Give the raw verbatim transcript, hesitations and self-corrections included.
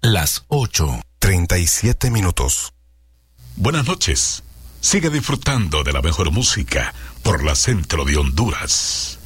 las ocho, treinta y siete minutos. Buenas noches. Sigue disfrutando de la mejor música por la Centro de Honduras.